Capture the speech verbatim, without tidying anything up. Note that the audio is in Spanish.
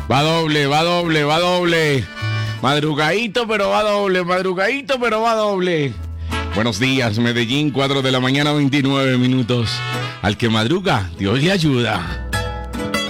Va doble, va doble, va doble. Madrugadito, pero va doble. Madrugadito, pero va doble. Buenos días, Medellín, cuatro de la mañana, veintinueve minutos. Al que madruga, Dios le ayuda.